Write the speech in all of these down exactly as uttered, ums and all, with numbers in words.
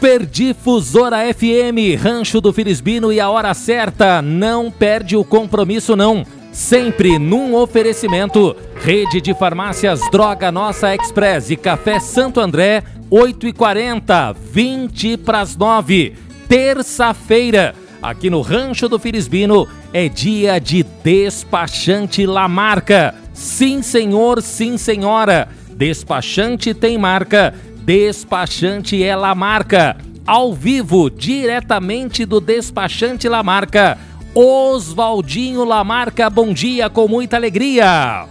Super Difusora F M, Rancho do Filisbino e a hora certa. Não perde o compromisso não. Sempre num oferecimento. Rede de Farmácias Droga Nossa Express e Café Santo André, oito e quarenta, vinte para as nove. Terça-feira, aqui no Rancho do Filisbino, é dia de Despachante Lamarca. Sim, senhor, sim, senhora. Despachante tem marca. Despachante é Lamarca. Ao vivo, diretamente do Despachante Lamarca, Oswaldinho Lamarca, bom dia, com muita alegria.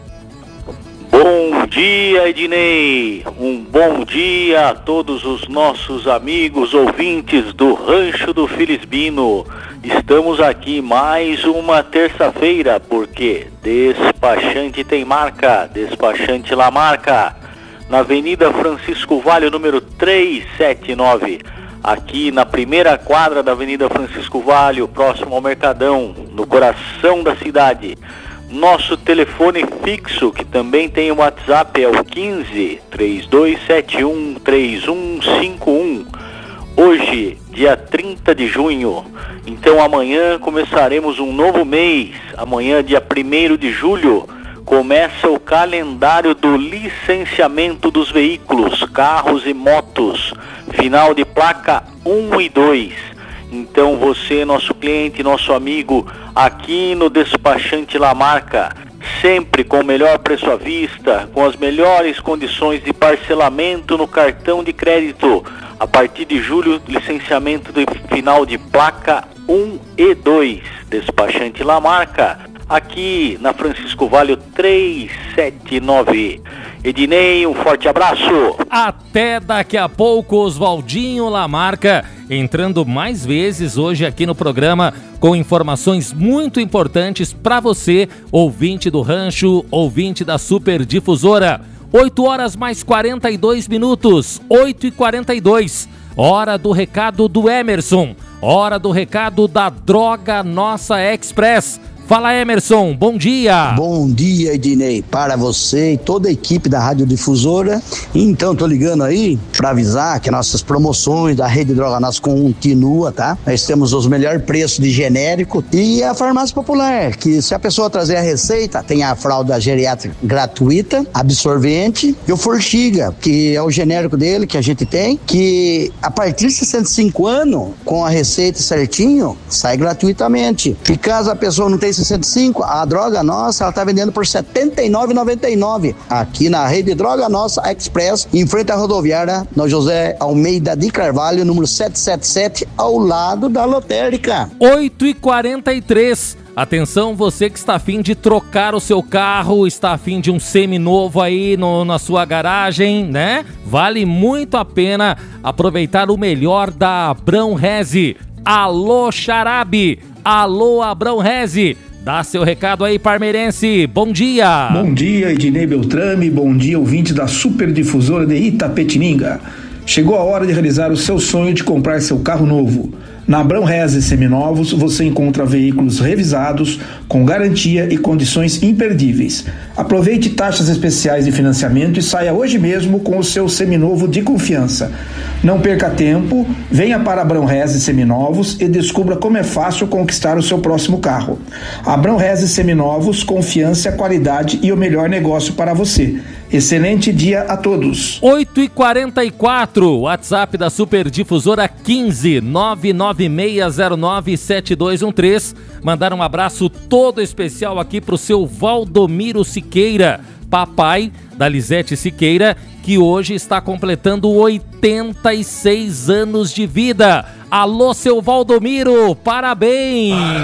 Bom dia, Ednei. Um bom dia a todos os nossos amigos ouvintes do Rancho do Filisbino. Estamos aqui mais uma terça-feira, porque Despachante tem marca, Despachante Lamarca, na Avenida Francisco Vale, número trezentos e setenta e nove, aqui na primeira quadra da Avenida Francisco Vale, próximo ao Mercadão, no coração da cidade. Nosso telefone fixo, que também tem o WhatsApp, é o quinze, três dois sete um, três um cinco um. Hoje, dia trinta de junho, então amanhã começaremos um novo mês. Amanhã, dia primeiro de julho, começa o calendário do licenciamento dos veículos, carros e motos, final de placa um e dois. Então você, nosso cliente, nosso amigo, aqui no Despachante Lamarca, sempre com o melhor preço à vista, com as melhores condições de parcelamento no cartão de crédito. A partir de julho, licenciamento de final de placa um e dois. Despachante Lamarca, aqui na Francisco Vale, trezentos e setenta e nove. Ednei, um forte abraço. Até daqui a pouco, Oswaldinho Lamarca, entrando mais vezes hoje aqui no programa com informações muito importantes para você, ouvinte do Rancho, ouvinte da Super Difusora. oito horas mais quarenta e dois minutos, oito e quarenta e dois. Hora do recado do Emerson, hora do recado da Droga Nossa Express. Fala, Emerson, bom dia. Bom dia, Ednei, para você e toda a equipe da Rádio Difusora. Então, tô ligando aí para avisar que nossas promoções da Rede Droga Nossa continua, tá? Nós temos os melhores preços de genérico e a farmácia popular, que se a pessoa trazer a receita, tem a fralda geriátrica gratuita, absorvente e o Forxiga, que é o genérico dele que a gente tem, que a partir de sessenta e cinco anos, com a receita certinho, sai gratuitamente. E caso a pessoa não tenha sessenta e cinco, a Droga Nossa, ela tá vendendo por setenta e nove reais e noventa e nove centavos aqui na Rede Droga Nossa Express, em frente à rodoviária no José Almeida de Carvalho, número setecentos e setenta e sete, ao lado da lotérica. oito e quarenta e três. Atenção, você que está a fim de trocar o seu carro, está a fim de um seminovo aí no, na sua garagem, né? Vale muito a pena aproveitar o melhor da Abrão Reze. Alô, Xarabe! Alô, Abrão Reze! Dá seu recado aí, parmeirense. Bom dia. Bom dia, Ednei Beltrame. Bom dia, ouvinte da Super Difusora de Itapetininga. Chegou a hora de realizar o seu sonho de comprar seu carro novo. Na Abrão Reze Seminovos você encontra veículos revisados, com garantia e condições imperdíveis. Aproveite taxas especiais de financiamento e saia hoje mesmo com o seu seminovo de confiança. Não perca tempo, venha para Abrão Reze Seminovos e descubra como é fácil conquistar o seu próximo carro. Abrão Reze Seminovos, confiança, qualidade e o melhor negócio para você. Excelente dia a todos. oito e quarenta e quatro, WhatsApp da Super Difusora quinze, nove nove seis zero nove, sete dois um três. Mandar um abraço todo especial aqui pro seu Valdomiro Siqueira, papai da Lisete Siqueira, que hoje está completando oitenta e seis anos de vida. Alô, seu Valdomiro, parabéns!